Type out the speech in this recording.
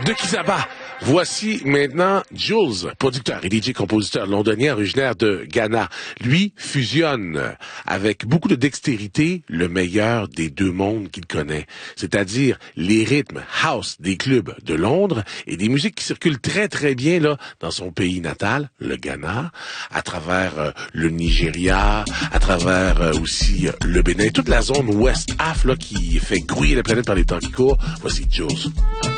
de Kizaba. Voici maintenant Jules, producteur et DJ-compositeur londonien originaire de Ghana. Lui fusionne avec beaucoup de dextérité le meilleur des deux mondes qu'il connaît, c'est-à-dire les rythmes house des clubs de Londres et des musiques qui circulent très très bien là dans son pays natal, le Ghana, à travers le Nigeria, à travers aussi le Bénin, toute la zone West Af là qui fait grouiller la planète par les temps qui courent. Voici Jules.